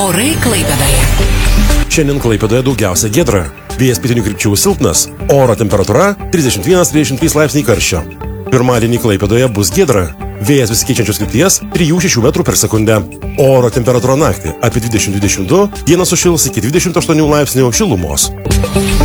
Orai Klaipėdoje. Šiandien Klaipėdoje daugiausia giedra. Vėjas pietinių krypčių silpnas. Oro temperatūra 31-33 laipsniai karščio. Pirmadienį Klaipėdoje bus giedra. Vėjas besikeičiančios krypties 3-6 metrų per sekundę. Oro temperatūra naktį apie 20-22, dieną sušils iki 28 laipsnių šilumos.